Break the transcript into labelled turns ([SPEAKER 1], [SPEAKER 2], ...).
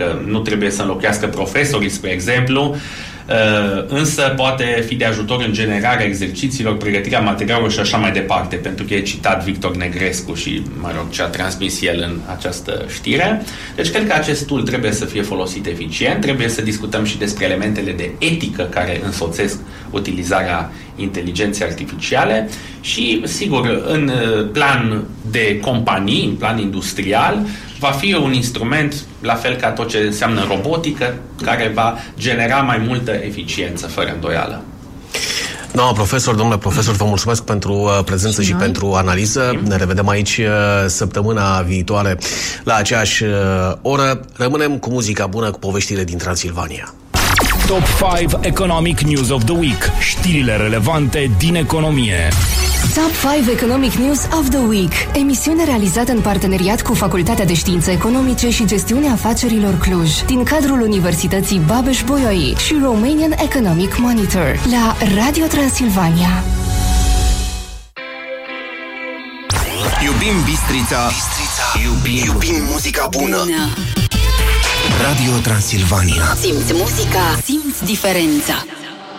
[SPEAKER 1] că nu trebuie să înlocuiască profesorii, spre exemplu, însă poate fi de ajutor în generarea exercițiilor, pregătirea materialelor și așa mai departe, pentru că e citat Victor Negrescu și, mă rog, ce a transmis el în această știre. Deci cred că acest tool trebuie să fie folosit eficient, trebuie să discutăm și despre elementele de etică care însoțesc utilizarea inteligenței artificiale și, sigur, în plan de companii, în plan industrial, va fi un instrument, la fel ca tot ce înseamnă robotică, care va genera mai multă eficiență, fără îndoială.
[SPEAKER 2] Domnule profesor, vă mulțumesc pentru prezență și pentru analiză. Ne revedem aici săptămâna viitoare la aceeași oră. Rămânem cu muzica bună, cu poveștile din Transilvania.
[SPEAKER 3] Top 5 Economic News of the Week. Știrile relevante din economie.
[SPEAKER 4] Top 5 Economic News of the Week. Emisiune realizată în parteneriat cu Facultatea de Științe Economice și Gestiunea Afacerilor Cluj, din cadrul Universității Babeș-Bolyai și Romanian Economic Monitor, la Radio Transilvania.
[SPEAKER 5] Iubim Bistrița. Iubim muzica bună. Radio Transilvania.
[SPEAKER 6] Simți muzica, simți diferența.